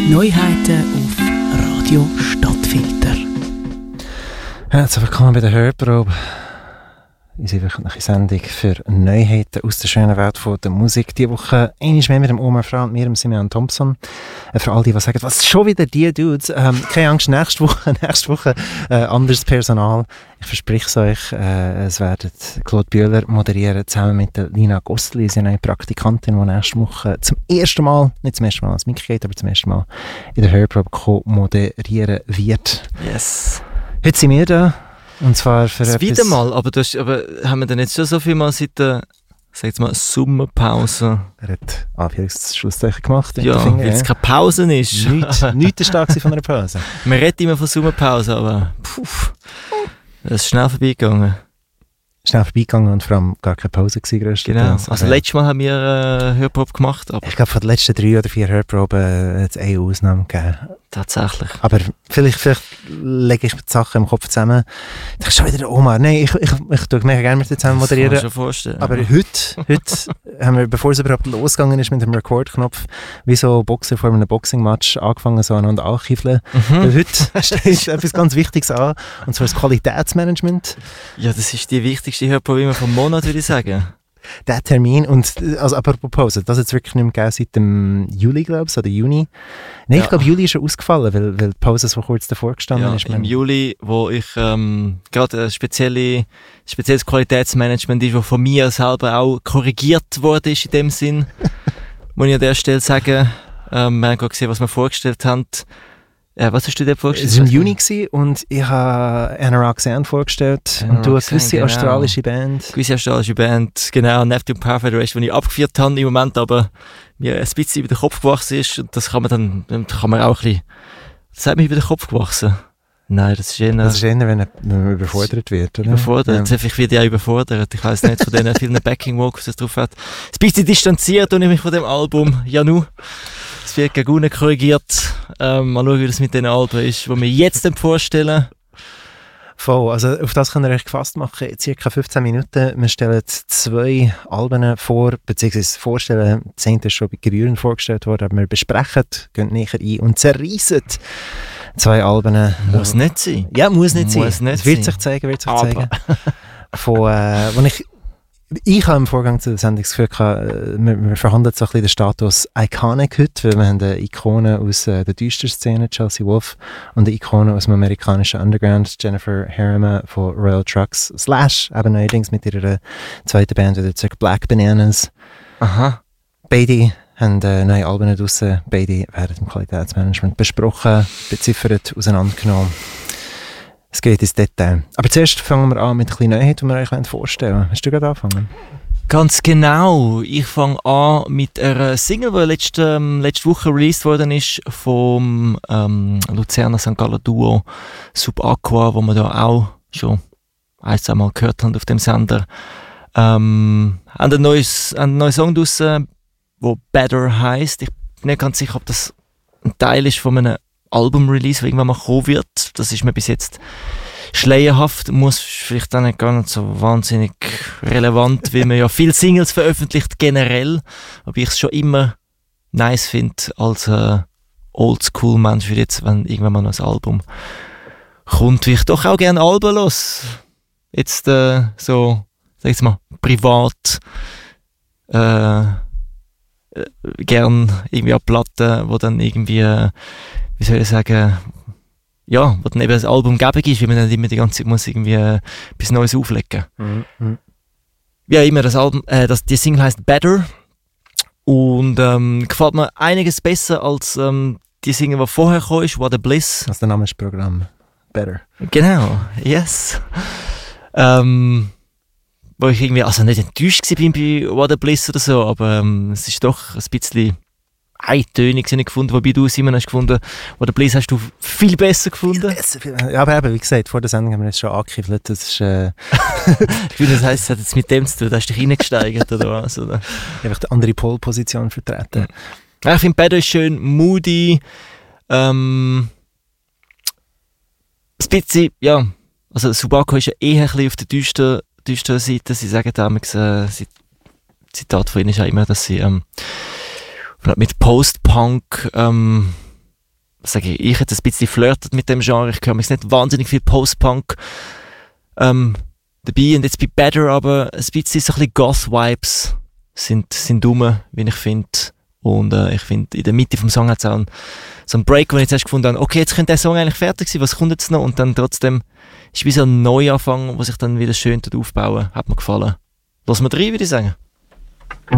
Neuheiten auf Radio Stadtfilter. Herzlich willkommen bei der Hörprobe. Unsere wöchentliche Sendung für Neuheiten aus der schönen Welt von der Musik. Diese Woche einmal mehr mit dem Omar Fra und mir, dem Simeon Thompson. Für all die sagen, was schon wieder die Dudes. Keine Angst, nächste Woche anderes Personal. Ich verspreche es euch, es werden Claude Bühler moderieren, zusammen mit der Lina Gostli. Sie ist eine Praktikantin, die nächste Woche nicht zum ersten Mal als Mitglied, aber zum ersten Mal in der Hörprobe moderieren wird. Yes. Heute sind wir da. Und zwar für das wieder mal, aber haben wir dann jetzt schon so viel mal seit der, Sommerpause? Er hat Anführungs-Schlusszeichen gemacht. Ja, weil es keine Pause ist. Nichts ist stark von einer Pause. Man redet immer von Sommerpause, aber das ist schnell vorbeigegangen. Und vor allem gar keine Pause gewesen. Genau, also letztes Mal haben wir Hörprobe gemacht. Aber ich glaube, von den letzten 3 oder 4 Hörproben hat es eine Ausnahme gegeben. Tatsächlich. Aber vielleicht lege ich die Sachen im Kopf zusammen. Ich dachte schon wieder der Omar. Nein, ich tue mega gerne mit dir zusammen moderieren. Das kann ich mir schon vorstellen. Aber heute haben wir, bevor es überhaupt losgegangen ist mit dem Rekordknopf, wie so Boxer vor einem Boxing-Match angefangen, so aneinander anzukiefeln. Weil heute steht etwas ganz Wichtiges an, und zwar das Qualitätsmanagement. Ja, das ist die wichtigste Hörprobe vom Monat, würde ich sagen. Der Termin, und also apropos Pause, das hat es wirklich nicht mehr gegeben seit dem Juli, glaube ich, oder Juni. Nein, ich glaube, Juli ist schon ausgefallen, weil die Pause so kurz davor gestanden ist. Im Juli, wo ich gerade ein spezielles Qualitätsmanagement ist, das von mir selber auch korrigiert wurde in dem Sinn, muss ich an der Stelle sagen. Wir haben gerade gesehen, was wir vorgestellt haben. Was hast du dir vorgestellt? Es war im Juni und ich habe Roxanne vorgestellt. Und du eine gewisse australische Band. Gewisse australische Band, genau. Neptune Power Federation, die ich abgeführt habe im Moment, aber mir ein bisschen über den Kopf gewachsen ist. Und das kann man auch ein bisschen... Das hat mir über den Kopf gewachsen. Nein, das ist eher... Das ist eher, wenn man überfordert wird, oder? Überfordert. Ja. Ich werde ja überfordert. Ich weiss nicht, von diesen vielen Backing-Vocals, die es drauf hat. Ein bisschen distanziert und ich mich von dem Album. Ja, nu. Es wird gegen unten korrigiert. Mal schauen, wie das mit den Alben ist, die wir jetzt vorstellen. Voll, also auf das können wir euch gefasst machen. Circa 15 Minuten. Wir stellen 2 Alben vor, beziehungsweise vorstellen. Das eine ist schon bei Gebühren vorgestellt worden, aber wir besprechen, gehen näher ein und zerreissen 2 Alben. Muss nicht sein. Ja, muss nicht sein. Es wird sich zeigen. Ich habe im Vorgang zu der Sendung das Gefühl gehabt, wir verhandeln so ein bisschen den Status Iconic heute, weil wir haben eine Ikone aus der Düster-Szene, Chelsea Wolfe, und eine Ikone aus dem amerikanischen Underground, Jennifer Harriman von Royal Trucks, / eben neuerdings mit ihrer zweiten Band wieder zurück, Black Bananas. Aha. Beide haben neue Alben draussen, beide werden im Qualitätsmanagement besprochen, beziffert, auseinandergenommen. Es geht ins Detail. Aber zuerst fangen wir an mit ein bisschen Neuheit, die wir euch vorstellen wollen. Hast du gerade angefangen? Ganz genau. Ich fange an mit einer Single, die letzte Woche released worden ist vom Luzerner St. Gallen Duo Subaqua, wo wir da auch schon 1-2 Mal gehört haben auf dem Sender. Haben einen neuen Song draussen, der Better heisst. Ich bin nicht ganz sicher, ob das ein Teil ist von einem Album-Release, der irgendwann mal kommen wird. Das ist mir bis jetzt schleierhaft, muss vielleicht auch nicht gar nicht so wahnsinnig relevant, weil man ja viele Singles veröffentlicht generell, aber ich es schon immer nice finde als Oldschool-Mensch, für jetzt, wenn irgendwann mal noch ein Album kommt, wie ich doch auch gerne Alben los. Jetzt so, sag ich mal, privat gern irgendwie an Platten, wo dann irgendwie wie soll ich sagen, ja, wo dann eben ein Album gäbig ist, weil man nicht immer die ganze Zeit muss irgendwie etwas Neues auflegen. Mhm. Ja, immer das Album, die Single heisst Better und gefällt mir einiges besser als die Single, die vorher kam, ist What a Bliss. Das ist der Name des Programms. Better. Genau, yes. Wo ich irgendwie, also nicht enttäuscht war bei What a Bliss oder so, aber es ist doch ein bisschen eintönig gefunden, wobei du, Simon, hast gefunden, What a Bliss hast du viel besser gefunden. Ja, aber eben, wie gesagt, vor der Sendung haben wir jetzt schon angekiffelt, das ist... Ich finde, das heisst, es hat jetzt mit dem zu tun, da hast du dich reingesteigert oder was? Oder? Einfach die andere Pole-Position vertreten. Ja, ich finde, Better ist schön moody, ein bisschen, ja, also Subaqua ist ja eher ein bisschen auf der düsteren Seite, sie sagen damals, Zitat von ihnen ist ja immer, dass sie mit Post-Punk sage ich jetzt ein bisschen flirtet mit dem Genre. Ich höre mich nicht wahnsinnig viel Post-Punk dabei, und jetzt bei Better aber ein bisschen so ein bisschen Goth-Vibes sind rum, wie ich finde. Und ich finde, in der Mitte vom Song hat es auch so einen Break, wo ich jetzt erst gefunden habe, okay, jetzt könnte der Song eigentlich fertig sein, was kommt jetzt noch? Und dann trotzdem ist wie so ein Neuanfang, der sich dann wieder schön aufbauen. Hat mir gefallen. Lass mal rein, würde ich sagen.